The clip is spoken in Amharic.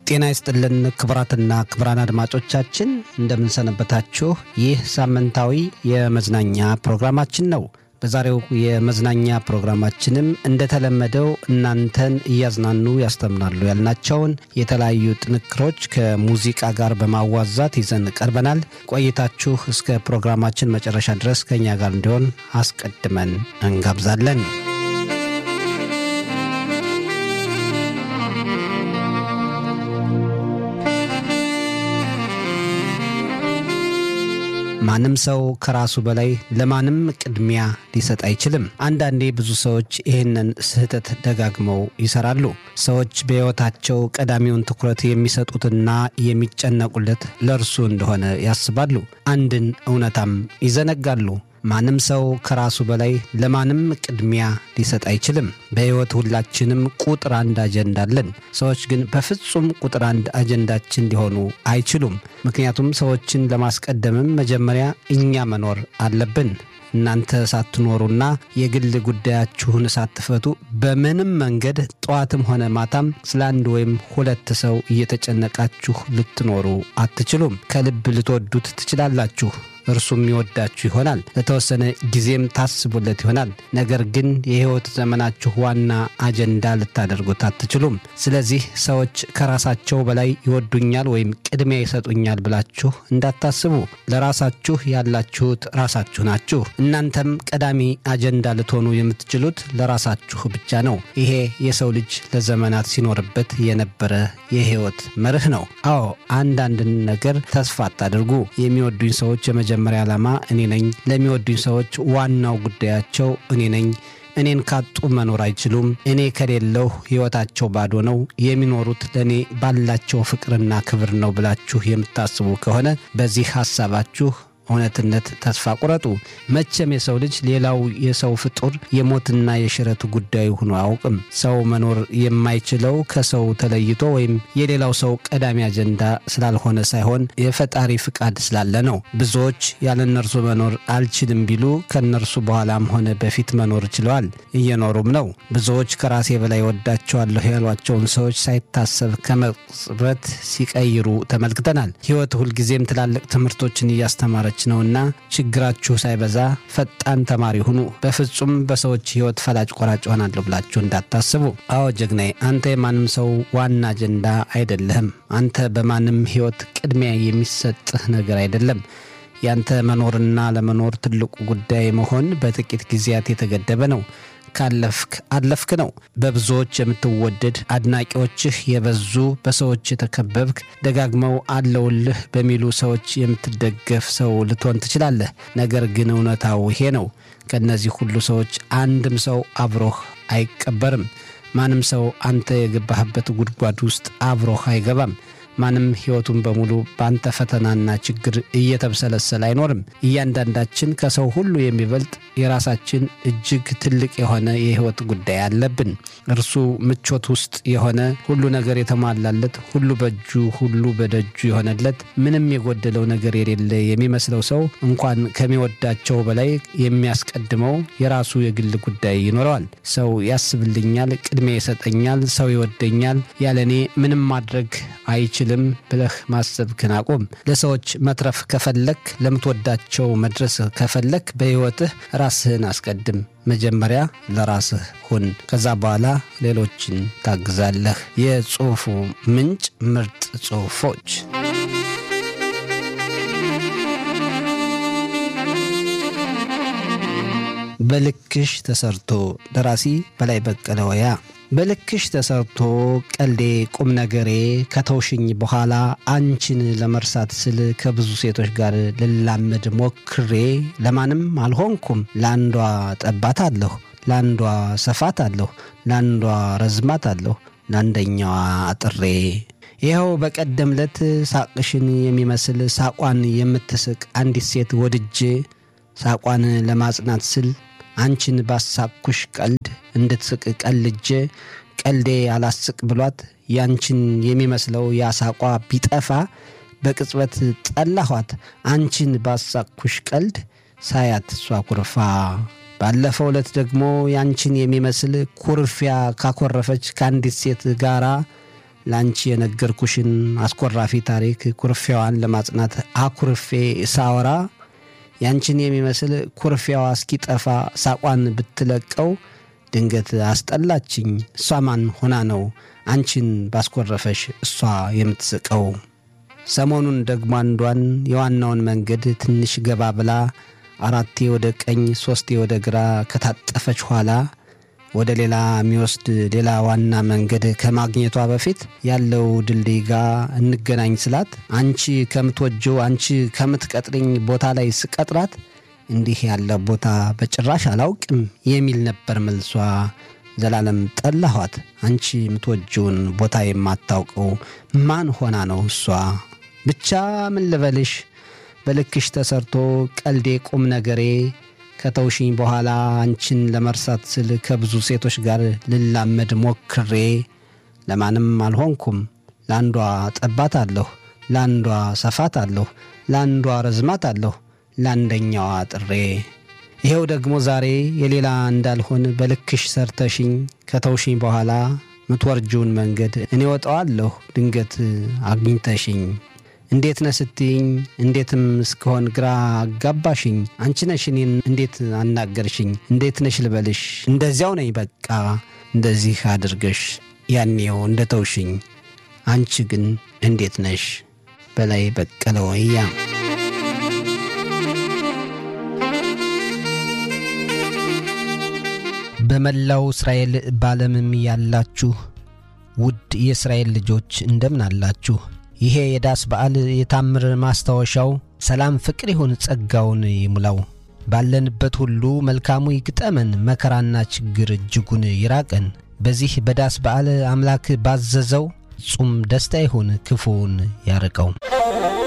ጤና ይስጥልን ክብራትና ክብራን አድማጮቻችን እንደምን ሰነበታችሁ። ይህ ሳምንታዊ የመዝናኛ ፕሮግራማችን ነው። በዛሬው የመዝናኛ ፕሮግራማችንም እንደተለመደው እናንተን እያዝናኑ ያስተምራሉ ያልናቸውን የተለያዩ ጥንክሮች ከሙዚቃ ጋር በማዋዛት ይዘን ቀርበናል። ቆይታችሁ እስከ ፕሮግራማችን መጨረሻ ድረስ ከኛ ጋር እንዲሆን አስቀድመን እንጋብዛለን። ማንም ሰው ከራሱ በላይ ለማንም ቅድሚያ ሊሰጥ አይችልም። አንዳንዴ ብዙ ሰዎች ይህንን ስህተት ደጋግመው ይሰራሉ። ሰዎች በሕይወታቸው ቀዳሚውን ትኩረት የሚሰጡትና የሚጨነቁለት ለእርሱ እንደሆነ ያስባሉ። አንድን እውነታም ይዘነጋሉ። ማንም ሰው ከራሱ በላይ ለማንም ቅድሚያ ሊሰጥ አይችልም። በሕይወት ሁላችንም ቁጥር አንድ አጀንዳ አለን። ሰዎች ግን በፍጹም ቁጥር አንድ አጀንዳችን ሊሆኑ አይችሉም። ምክንያቱም ሰዎችን ለማስቀደምም መጀመሪያ እኛ መኖር አለብን። እናንተ ሳትኖሩና የግል ጉዳያችሁን ሳትፈቱ በምንም መንገድ ጠዋትም ሆነ ማታም ስለ አንድ ወይም ሁለት ሰው እየተጨነቃችሁ ልትኖሩ አትችሉም። ከልብ ልትወዱት ትችላላችሁ። እርሱም ይወዳችሁ ይሆናል። ለተወሰነ ጊዜም ታስቡለት ይሆናል። ነገር ግን የሕይወት ዘመናችሁ ዋና አጀንዳ ልታደርጉት አትችሉም። ስለዚህ ሰዎች ከራሳቸው በላይ ይወዱኛል ወይም ቅድሚያ ይሰጡኛል ብላችሁ እንዳታስቡ። ለራሳችሁ ያላችሁት ራሳችሁ ናችሁ። እናንተም ቀዳሚ አጀንዳ ልትሆኑ የምትችሉት ለራሳችሁ ብቻ ነው። ይሄ የሰው ልጅ ለዘመናት ሲኖርበት የነበረ የሕይወት መርህ ነው። አዎ፣ አንዳንድን ነገር ተስፋ አታድርጉ። የሚወዱኝ ሰዎች የመጀመሪያ ዓላማ እኔ ነኝ። ለሚወዱኝ ሰዎች ዋናው ጉዳያቸው እኔ ነኝ። እኔን ካጡ መኖር አይችሉም። እኔ ከሌለው ሕይወታቸው ባዶ ነው። የሚኖሩት ለእኔ ባላቸው ፍቅርና ክብር ነው ብላችሁ የምታስቡ ከሆነ በዚህ ሐሳባችሁ እውነትነት ተስፋ ቁረጡ። መቼም የሰው ልጅ ሌላው የሰው ፍጡር የሞትና የሽረቱ ጉዳይ ሆኖ አያውቅም። ሰው መኖር የማይችለው ከሰው ተለይቶ ወይም የሌላው ሰው ቀዳሚ አጀንዳ ስላልሆነ ሳይሆን የፈጣሪ ፍቃድ ስላለ ነው። ብዙዎች ያለ እነርሱ መኖር አልችልም ቢሉ ከእነርሱ በኋላም ሆነ በፊት መኖር ችለዋል፣ እየኖሩም ነው። ብዙዎች ከራሴ በላይ ወዳቸዋለሁ ያሏቸውን ሰዎች ሳይታሰብ ከመቅጽበት ሲቀይሩ ተመልክተናል። ሕይወት ሁልጊዜም ትላልቅ ትምህርቶችን እያስተማረች ነውና ችግራችሁ ሳይበዛ ፈጣን ተማሪ ሁኑ። በፍጹም በሰዎች ሕይወት ፈላጭ ቆራጭ ሆናለሁ ብላችሁ እንዳታስቡ። አዎ ጀግናዬ፣ አንተ የማንም ሰው ዋና አጀንዳ አይደለህም። አንተ በማንም ሕይወት ቅድሚያ የሚሰጥህ ነገር አይደለም። ያንተ መኖርና ለመኖር ትልቁ ጉዳይ መሆን በጥቂት ጊዜያት የተገደበ ነው። ካለፍክ አለፍክ ነው። በብዙዎች የምትወደድ፣ አድናቂዎችህ የበዙ፣ በሰዎች የተከበብክ፣ ደጋግመው አለውልህ በሚሉ ሰዎች የምትደገፍ ሰው ልትሆን ትችላለህ። ነገር ግን እውነታው ይሄ ነው። ከነዚህ ሁሉ ሰዎች አንድም ሰው አብሮህ አይቀበርም። ማንም ሰው አንተ የገባህበት ጉድጓድ ውስጥ አብሮህ አይገባም። ማንም ሕይወቱን በሙሉ በአንተ ፈተናና ችግር እየተብሰለሰለ አይኖርም። እያንዳንዳችን ከሰው ሁሉ የሚበልጥ የራሳችን እጅግ ትልቅ የሆነ የሕይወት ጉዳይ አለብን። እርሱ ምቾት ውስጥ የሆነ ሁሉ ነገር የተሟላለት፣ ሁሉ በእጁ ሁሉ በደጁ የሆነለት፣ ምንም የጎደለው ነገር የሌለ የሚመስለው ሰው እንኳን ከሚወዳቸው በላይ የሚያስቀድመው የራሱ የግል ጉዳይ ይኖረዋል። ሰው ያስብልኛል፣ ቅድሚያ ይሰጠኛል፣ ሰው ይወደኛል፣ ያለኔ ምንም ማድረግ አይችልም ብለህ ማሰብክን አቁም። ለሰዎች መትረፍ ከፈለክ፣ ለምትወዳቸው መድረስ ከፈለክ በሕይወትህ ራስህን አስቀድም። መጀመሪያ ለራስህ ሁን። ከዛ በኋላ ሌሎችን ታግዛለህ። የጽሑፉ ምንጭ ምርጥ ጽሑፎች። በልክሽ ተሰርቶ ደራሲ በላይ በቀለ ወያ። በልክሽ ተሰርቶ ቀልዴ ቁም ነገሬ ከተውሽኝ በኋላ አንቺን ለመርሳት ስል ከብዙ ሴቶች ጋር ልላመድ ሞክሬ ለማንም አልሆንኩም። ለአንዷ ጠባት አለሁ፣ ለአንዷ ሰፋት አለሁ፣ ለአንዷ ረዝማት አለሁ፣ ለአንደኛዋ አጥሬ። ይኸው በቀደም ለት ሳቅሽን የሚመስል ሳቋን የምትስቅ አንዲት ሴት ወድጄ ሳቋን ለማጽናት ስል አንቺን ባሳቅኩሽ ቀልድ እንድትስቅ ቀልጄ ቀልዴ አላስቅ ብሏት ያንቺን የሚመስለው ያሳቋ ቢጠፋ በቅጽበት ጠላኋት። አንቺን ባሳቅኩሽ ቀልድ ሳያት እሷ ኩርፋ። ባለፈው ዕለት ደግሞ ያንቺን የሚመስል ኩርፊያ ካኮረፈች ከአንዲት ሴት ጋራ ላንቺ የነገርኩሽን አስቆራፊ ታሪክ ኩርፊያዋን ለማጽናት አኩርፌ ሳወራ ያንቺን የሚመስል ኩርፊያዋ እስኪጠፋ ሳቋን ብትለቀው ድንገት አስጠላችኝ። እሷ ማን ሆና ነው አንቺን ባስቆረፈሽ እሷ የምትስቀው? ሰሞኑን ደግሞ አንዷን የዋናውን መንገድ ትንሽ ገባ ብላ 4 ወደ ቀኝ 3 ወደ ግራ ከታጠፈች ኋላ ወደ ሌላ የሚወስድ ሌላ ዋና መንገድ ከማግኘቷ በፊት ያለው ድልድይ ጋር እንገናኝ ስላት አንቺ ከምትወጂው አንቺ ከምትቀጥሪኝ ቦታ ላይ ስቀጥራት እንዲህ ያለ ቦታ በጭራሽ አላውቅም የሚል ነበር መልሷ። ዘላለም ጠላኋት። አንቺ የምትወጂውን ቦታ የማታውቀው ማን ሆና ነው እሷ? ብቻ ምን ልበልሽ፣ በልክሽ ተሰርቶ ቀልዴ ቁም ነገሬ ከተውሽኝ በኋላ አንቺን ለመርሳት ስል ከብዙ ሴቶች ጋር ልላመድ ሞክሬ ለማንም አልሆንኩም። ለአንዷ ጠባት አለሁ፣ ለአንዷ ሰፋት አለሁ፣ ለአንዷ ረዝማት አለሁ፣ ለአንደኛዋ ጥሬ። ይሄው ደግሞ ዛሬ የሌላ እንዳልሆን በልክሽ ሰርተሽኝ ከተውሽኝ በኋላ ምትወርጂውን መንገድ እኔ ወጣዋለሁ ድንገት አግኝተሽኝ። እንዴት ነህ ስትይኝ እንዴትም እስከሆን ግራ አጋባሽኝ። አንቺ ነሽ እኔን እንዴት አናገርሽኝ? እንዴት ነሽ ልበልሽ? እንደዚያው ነኝ በቃ እንደዚህ አድርገሽ ያኔው እንደተውሽኝ። አንቺ ግን እንዴት ነሽ? በላይ በቀለ ወያ። በመላው እስራኤል ባለምም ያላችሁ ውድ የእስራኤል ልጆች እንደምን አላችሁ? ይሄ የዳስ በዓል የታምር ማስታወሻው ሰላም ፍቅር ይሁን ጸጋውን ይሙላው። ባለንበት ሁሉ መልካሙ ይግጠመን፣ መከራና ችግር እጅጉን ይራቀን። በዚህ በዳስ በዓል አምላክ ባዘዘው ጹም ደስታ ይሁን ክፉውን ያርቀው።